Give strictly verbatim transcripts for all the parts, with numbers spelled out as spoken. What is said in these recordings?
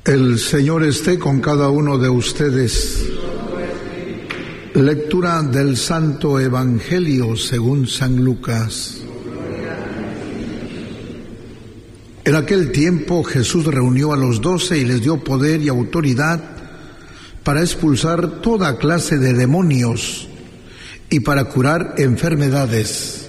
El Señor esté con cada uno de ustedes. Lectura del Santo Evangelio según San Lucas. En aquel tiempo Jesús reunió a los doce y les dio poder y autoridad para expulsar toda clase de demonios y para curar enfermedades.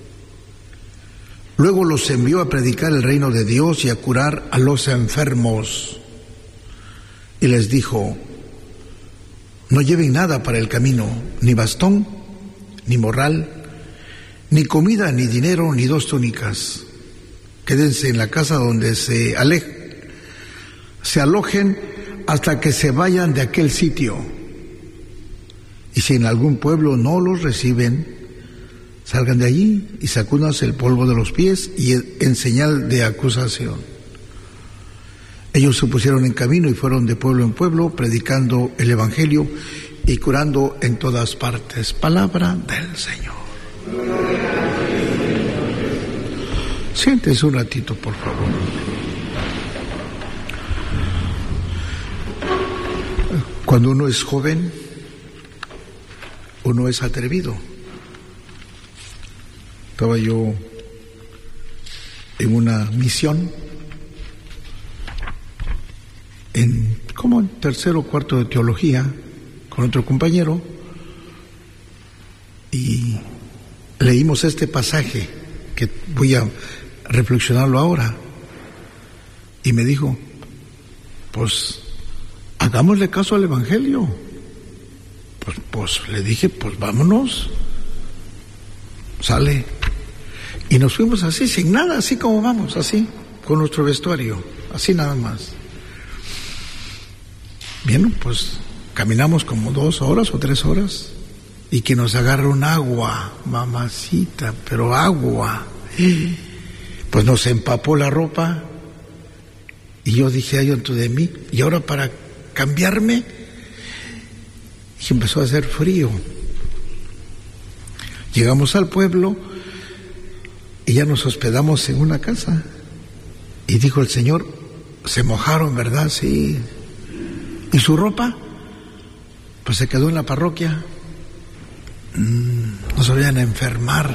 Luego los envió a predicar el reino de Dios y a curar a los enfermos. Y les dijo: no lleven nada para el camino, ni bastón, ni morral, ni comida, ni dinero, ni dos túnicas. Quédense en la casa donde se alejen, se alojen hasta que se vayan de aquel sitio. Y si en algún pueblo no los reciben, salgan de allí y sacúdanse el polvo de los pies y en señal de acusación. Ellos se pusieron en camino y fueron de pueblo en pueblo, predicando el Evangelio y curando en todas partes. Palabra del Señor. Siéntese un ratito, por favor. Cuando uno es joven, uno es atrevido. Estaba yo en una misión, en como en tercero o cuarto de teología, con otro compañero, y leímos este pasaje que voy a reflexionarlo ahora, y me dijo: pues hagámosle caso al Evangelio. Pues, pues le dije: pues vámonos. Sale. Y nos fuimos así, sin nada, así como vamos, así, con nuestro vestuario, así nada más. Bien, pues caminamos como dos horas o tres horas y que nos agarra un agua, mamacita, pero agua. Pues nos empapó la ropa y yo dije: ay, dentro de mí, y ahora para cambiarme, y empezó a hacer frío. Llegamos al pueblo y ya nos hospedamos en una casa. Y dijo el Señor: se mojaron, ¿verdad? Sí. ¿Y su ropa? Pues se quedó en la parroquia. Mm, no se vayan a enfermar.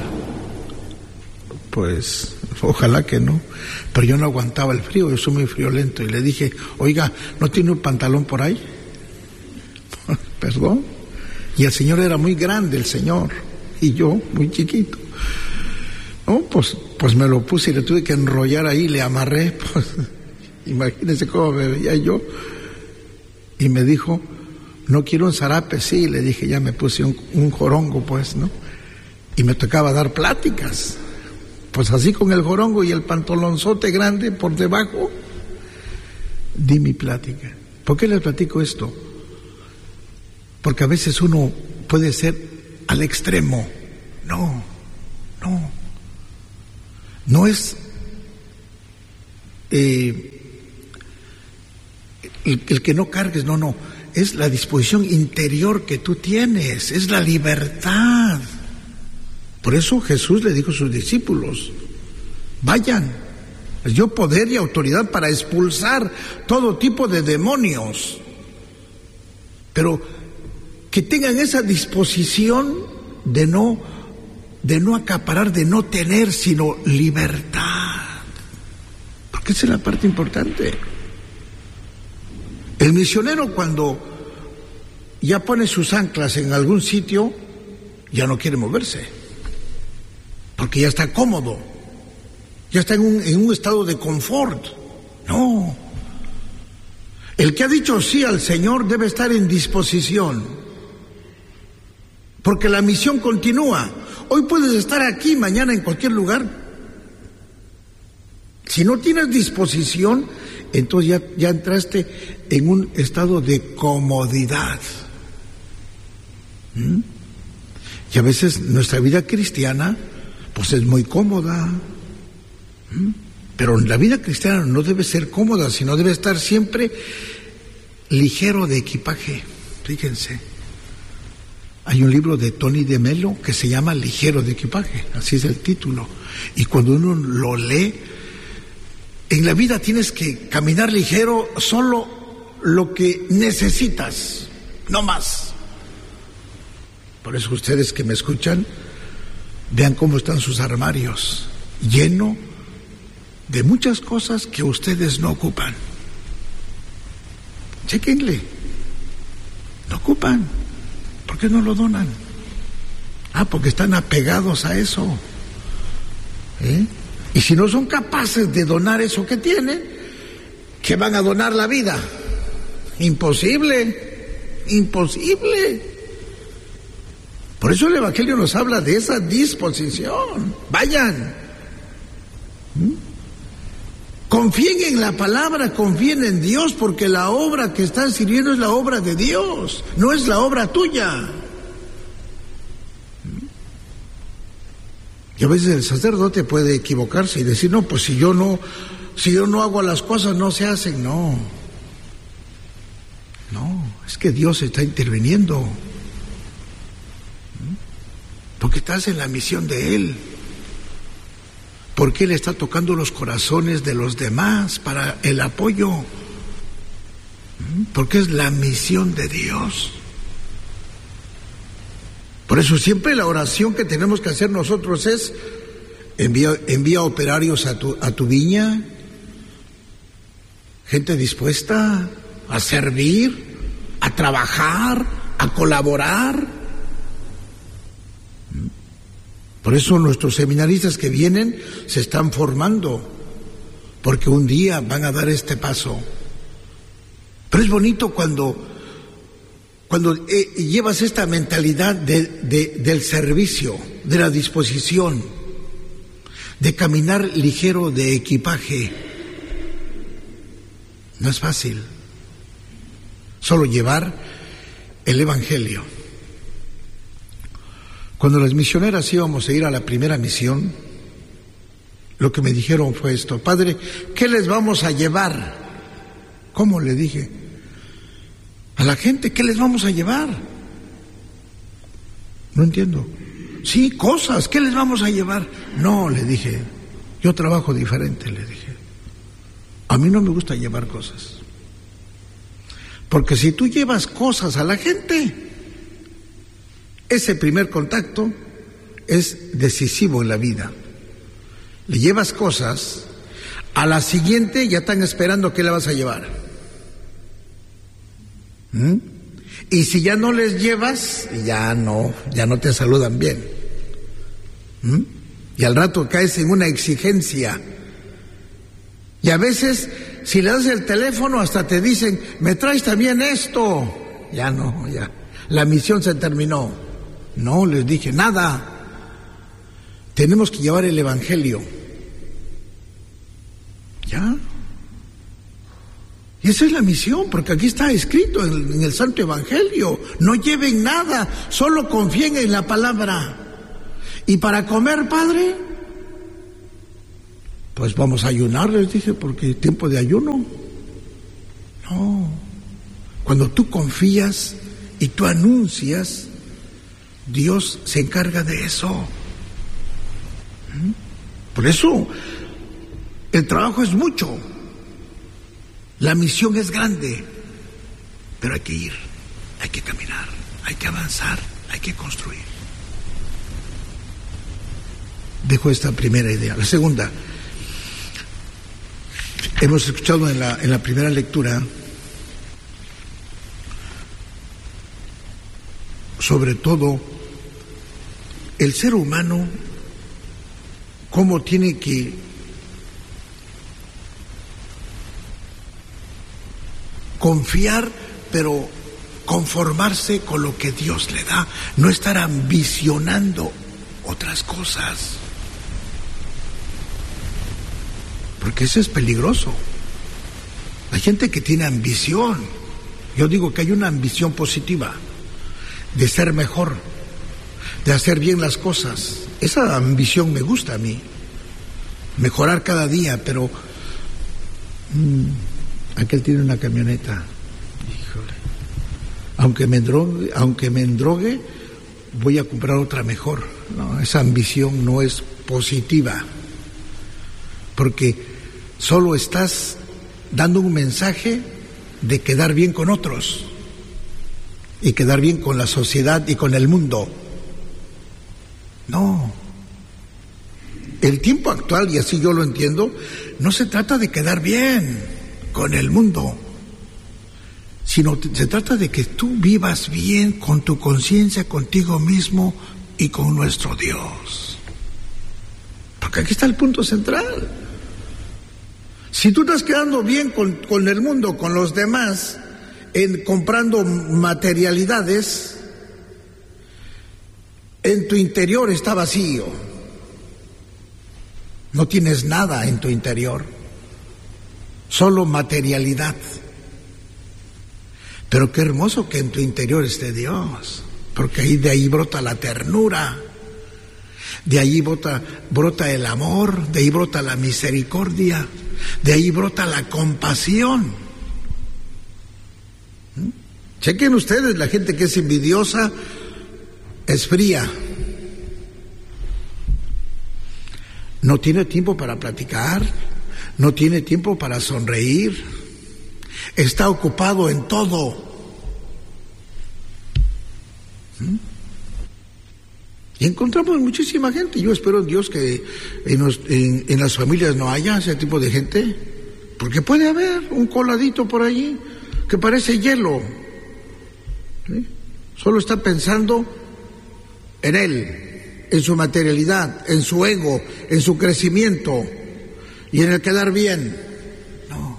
Pues ojalá que no. Pero yo no aguantaba el frío, yo soy muy friolento. Y le dije: oiga, ¿no tiene un pantalón por ahí? Perdón. Y el Señor era muy grande, el Señor, y yo muy chiquito. No, pues, pues me lo puse y le tuve que enrollar ahí, le amarré. Pues, imagínense cómo me veía yo. Y me dijo: no quiero un zarape. Sí, le dije, ya me puse un, un jorongo, pues, ¿no? Y me tocaba dar pláticas. Pues así con el jorongo y el pantalonzote grande por debajo, di mi plática. ¿Por qué les platico esto? Porque a veces uno puede ser al extremo. No, no. No es eh, el, el que no cargues, no, no. Es la disposición interior que tú tienes, es la libertad. Por eso Jesús le dijo a sus discípulos: vayan, les dio poder y autoridad para expulsar todo tipo de demonios. Pero que tengan esa disposición de no, de no acaparar, de no tener, sino libertad. Porque esa es la parte importante. El misionero, cuando ya pone sus anclas en algún sitio, ya no quiere moverse, porque ya está cómodo, ya está en un, en un estado de confort. No. El que ha dicho sí al Señor debe estar en disposición, porque la misión continúa. Hoy puedes estar aquí, mañana en cualquier lugar. Si no tienes disposición, entonces ya, ya entraste en un estado de comodidad. ¿Mm? Y a veces nuestra vida cristiana pues es muy cómoda. ¿Mm? Pero la vida cristiana no debe ser cómoda, sino debe estar siempre ligero de equipaje. Fíjense, hay un libro de Tony de Melo que se llama Ligero de equipaje, así es el título. Y cuando uno lo lee, En la vida tienes que caminar ligero, solo lo que necesitas, no más. Por eso ustedes que me escuchan, vean cómo están sus armarios, lleno de muchas cosas que ustedes no ocupan. Chéquenle, no ocupan. ¿Por qué no lo donan? Ah, porque están apegados a eso. ¿Eh? Y si no son capaces de donar eso que tienen, ¿qué van a donar la vida? Imposible, imposible. Por eso el Evangelio nos habla de esa disposición. Vayan. ¿Mm? Confíen en la palabra, confíen en Dios, porque la obra que están sirviendo es la obra de Dios, no es la obra tuya. Y a veces el sacerdote puede equivocarse y decir, no, pues si yo no, si yo no hago las cosas no se hacen. No, no, es que Dios está interviniendo, porque estás en la misión de Él, porque Él está tocando los corazones de los demás para el apoyo, porque es la misión de Dios. Por eso siempre la oración que tenemos que hacer nosotros es: envía, envía operarios a tu, a tu viña, gente dispuesta a servir, a trabajar, a colaborar. Por eso nuestros seminaristas que vienen se están formando, porque un día van a dar este paso. Pero es bonito cuando Cuando eh, llevas esta mentalidad de, de, del servicio, de la disposición, de caminar ligero de equipaje. No es fácil. Solo llevar el Evangelio. Cuando las misioneras íbamos a ir a la primera misión, lo que me dijeron fue esto: Padre, ¿qué les vamos a llevar? ¿Cómo? Le dije. A la gente, ¿qué les vamos a llevar? No entiendo. Sí, cosas, ¿qué les vamos a llevar? No, le dije, yo trabajo diferente, le dije. A mí no me gusta llevar cosas. Porque si tú llevas cosas a la gente, ese primer contacto es decisivo en la vida. Le llevas cosas, a la siguiente ya están esperando qué le vas a llevar. ¿Mm? Y si ya no les llevas, ya no, ya no te saludan bien. ¿Mm? Y al rato caes en una exigencia. Y a veces, si le das el teléfono, hasta te dicen, ¿me traes también esto? Ya no, ya. La misión se terminó. No, les dije, nada. Tenemos que llevar el Evangelio. ¿Ya? Y esa es la misión, porque aquí está escrito en, en el Santo Evangelio: no lleven nada, solo confíen en la palabra. Y para comer, Padre, pues vamos a ayunar, les dije, porque es tiempo de ayuno. No, cuando tú confías y tú anuncias, Dios se encarga de eso. Por eso el trabajo es mucho. La misión es grande, pero hay que ir, hay que caminar, hay que avanzar, hay que construir. Dejo esta primera idea. La segunda, hemos escuchado en la, en la primera lectura sobre todo el ser humano, cómo tiene que confiar, pero conformarse con lo que Dios le da, no estar ambicionando otras cosas, porque eso es peligroso. Hay gente que tiene ambición. Yo digo que hay una ambición positiva de ser mejor, de hacer bien las cosas. Esa ambición me gusta a mí, mejorar cada día, pero mmm, aquel tiene una camioneta, híjole, aunque me drogue, aunque me endrogue, voy a comprar otra mejor. No, esa ambición no es positiva, porque solo estás dando un mensaje de quedar bien con otros y quedar bien con la sociedad y con el mundo. No. El tiempo actual, y así yo lo entiendo, no se trata de quedar bien con el mundo, sino se trata de que tú vivas bien con tu conciencia, contigo mismo y con nuestro Dios. Porque aquí está el punto central. Si tú estás quedando bien con, con el mundo, con los demás, en comprando materialidades, en tu interior está vacío. No tienes nada en tu interior, solo materialidad. Pero qué hermoso que en tu interior esté Dios, porque ahí de ahí brota la ternura, de ahí brota, brota el amor, de ahí brota la misericordia, de ahí brota la compasión. ¿Mm? Chequen ustedes, la gente que es envidiosa es fría. No tiene tiempo para platicar, no tiene tiempo para sonreír, está ocupado en todo. ¿Mm? Y encontramos muchísima gente. Yo espero en Dios que en, los, en, en las familias no haya ese tipo de gente, porque puede haber un coladito por allí que parece hielo. ¿Sí? Solo está pensando en él, en su materialidad, en su ego, en su crecimiento y en el quedar bien. No,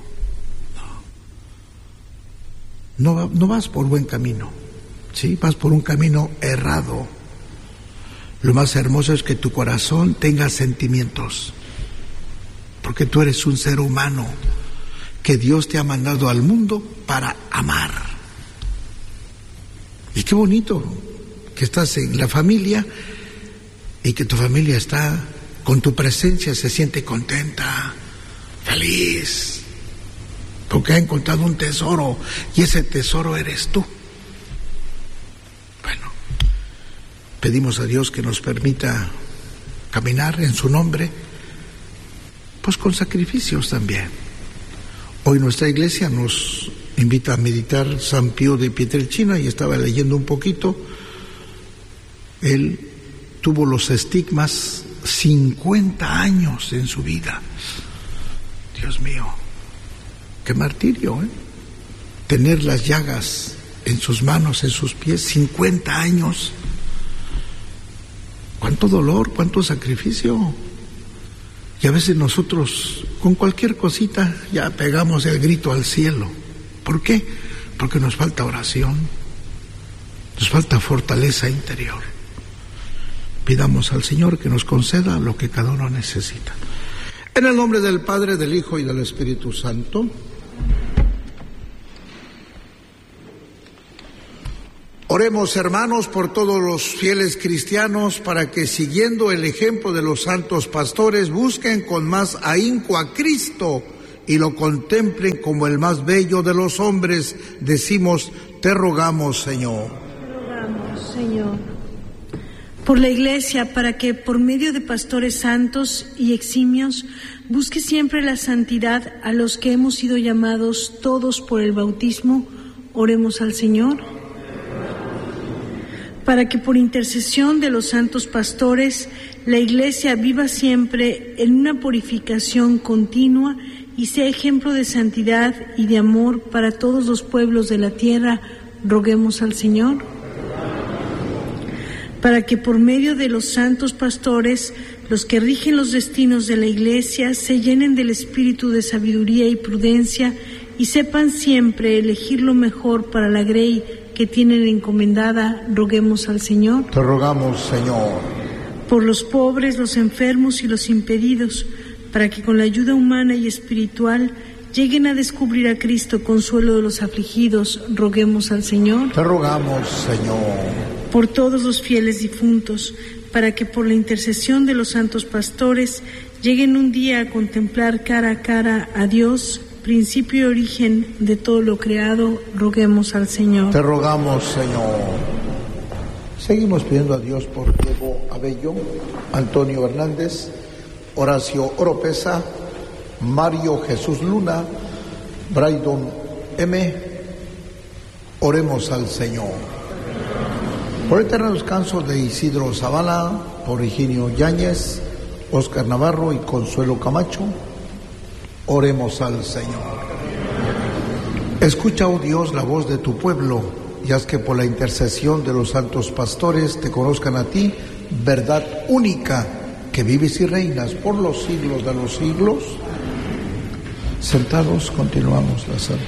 no, no, no vas por buen camino, ¿sí? Vas por un camino errado. Lo más hermoso es que tu corazón tenga sentimientos, porque tú eres un ser humano que Dios te ha mandado al mundo para amar. Y qué bonito que estás en la familia y que tu familia está con tu presencia, se siente contenta, feliz, porque ha encontrado un tesoro y ese tesoro eres tú. Bueno, pedimos a Dios que nos permita caminar en su nombre, pues con sacrificios también. Hoy nuestra iglesia nos invita a meditar San Pío de Pietrelcina y estaba leyendo un poquito. Él tuvo los estigmas cincuenta años en su vida. Dios mío, qué martirio, ¿eh? Tener las llagas en sus manos, en sus pies, cincuenta años. Cuánto dolor, cuánto sacrificio. Y a veces nosotros con cualquier cosita ya pegamos el grito al cielo. ¿Por qué? Porque nos falta oración, nos falta fortaleza interior. Pidamos al Señor que nos conceda lo que cada uno necesita. En el nombre del Padre, del Hijo y del Espíritu Santo. Oremos, hermanos, por todos los fieles cristianos, para que, siguiendo el ejemplo de los santos pastores, busquen con más ahínco a Cristo y lo contemplen como el más bello de los hombres. Decimos, te rogamos, Señor. Te rogamos, Señor. Por la Iglesia, para que, por medio de pastores santos y eximios, busque siempre la santidad a los que hemos sido llamados todos por el bautismo, oremos al Señor. Para que por intercesión de los santos pastores, la Iglesia viva siempre en una purificación continua y sea ejemplo de santidad y de amor para todos los pueblos de la tierra, roguemos al Señor. Para que por medio de los santos pastores, los que rigen los destinos de la Iglesia, se llenen del espíritu de sabiduría y prudencia y sepan siempre elegir lo mejor para la grey que tienen encomendada, roguemos al Señor. Te rogamos, Señor. Por los pobres, los enfermos y los impedidos, para que con la ayuda humana y espiritual lleguen a descubrir a Cristo, consuelo de los afligidos, roguemos al Señor. Te rogamos, Señor. Por todos los fieles difuntos, para que por la intercesión de los santos pastores lleguen un día a contemplar cara a cara a Dios, principio y origen de todo lo creado, roguemos al Señor. Te rogamos, Señor. Seguimos pidiendo a Dios por Diego Abello, Antonio Hernández, Horacio Oropesa, Mario Jesús Luna, Braydon M. Oremos al Señor. Por el eterno descanso de Isidro Zavala, por Higinio Yáñez, Óscar Navarro y Consuelo Camacho, oremos al Señor. Escucha, oh Dios, la voz de tu pueblo, y haz que por la intercesión de los santos pastores te conozcan a ti, verdad única, que vives y reinas por los siglos de los siglos. Sentados, continuamos la santa